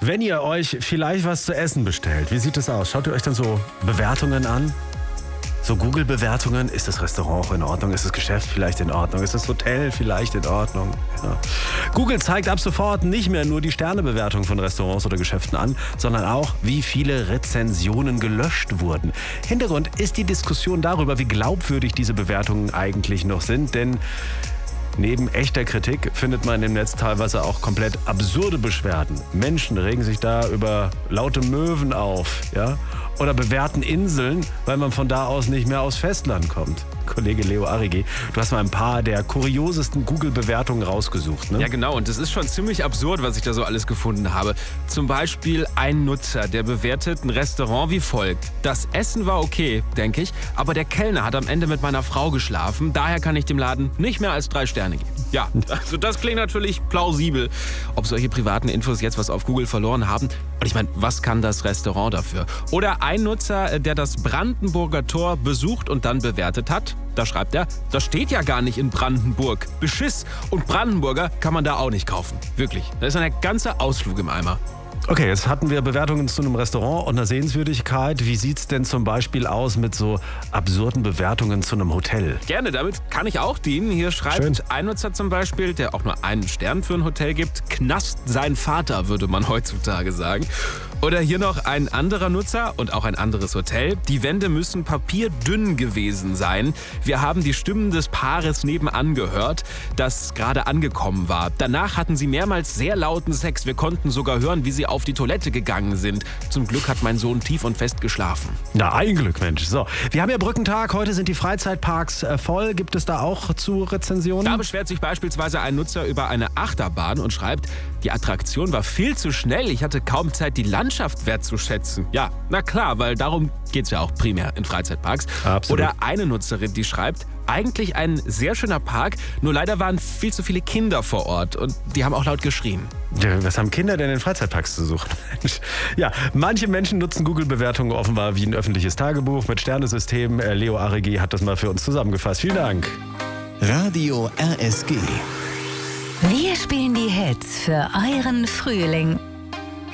Wenn ihr euch vielleicht was zu essen bestellt, wie sieht das aus? Schaut ihr euch dann so Bewertungen an? So Google-Bewertungen, ist das Restaurant auch in Ordnung? Ist das Geschäft vielleicht in Ordnung? Ist das Hotel vielleicht in Ordnung? Ja. Google zeigt ab sofort nicht mehr nur die Sternebewertung von Restaurants oder Geschäften an, sondern auch, wie viele Rezensionen gelöscht wurden. Hintergrund ist die Diskussion darüber, wie glaubwürdig diese Bewertungen eigentlich noch sind, denn neben echter Kritik findet man im Netz teilweise auch komplett absurde Beschwerden. Menschen regen sich da über laute Möwen auf, ja? Oder bewerten Inseln, weil man von da aus nicht mehr aufs Festland kommt. Kollege Leo Arrighi, du hast mal ein paar der kuriosesten Google-Bewertungen rausgesucht, ne? Ja, genau. Und das ist schon ziemlich absurd, was ich da so alles gefunden habe. Zum Beispiel ein Nutzer, der bewertet ein Restaurant wie folgt. Das Essen war okay, denke ich, aber der Kellner hat am Ende mit meiner Frau geschlafen. Daher kann ich dem Laden nicht mehr als 3 Sterne geben. Ja, also das klingt natürlich plausibel. Ob solche privaten Infos jetzt was auf Google verloren haben? Und ich meine, was kann das Restaurant dafür? Oder ein Nutzer, der das Brandenburger Tor besucht und dann bewertet hat. Da schreibt er, das steht ja gar nicht in Brandenburg. Beschiss. Und Brandenburger kann man da auch nicht kaufen. Wirklich. Da ist eine ganze Ausflug im Eimer. Okay, jetzt hatten wir Bewertungen zu einem Restaurant und einer Sehenswürdigkeit. Wie sieht's denn zum Beispiel aus mit so absurden Bewertungen zu einem Hotel? Gerne, damit kann ich auch dienen. Hier schreibt ein Nutzer zum Beispiel, der auch nur einen Stern für ein Hotel gibt, knast sein Vater, würde man heutzutage sagen. Oder hier noch ein anderer Nutzer und auch ein anderes Hotel. Die Wände müssen papierdünn gewesen sein. Wir haben die Stimmen des Paares nebenan gehört, das gerade angekommen war. Danach hatten sie mehrmals sehr lauten Sex. Wir konnten sogar hören, wie sie auf die Toilette gegangen sind. Zum Glück hat mein Sohn tief und fest geschlafen. Na, ein Glück, Mensch. So, wir haben ja Brückentag. Heute sind die Freizeitparks voll. Gibt es da auch zu Rezensionen? Da beschwert sich beispielsweise ein Nutzer über eine Achterbahn und schreibt, die Attraktion war viel zu schnell. Ich hatte kaum Zeit, die Landschaft wertzuschätzen. Ja, na klar, weil darum geht's ja auch primär in Freizeitparks. Absolut. Oder eine Nutzerin, die schreibt, eigentlich ein sehr schöner Park, nur leider waren viel zu viele Kinder vor Ort und die haben auch laut geschrien. Ja, was haben Kinder denn in Freizeitparks zu suchen? Ja, manche Menschen nutzen Google-Bewertungen offenbar wie ein öffentliches Tagebuch mit Sternesystem. Leo Arrighi hat das mal für uns zusammengefasst. Vielen Dank. Radio RSG. Wir spielen die Hits für euren Frühling.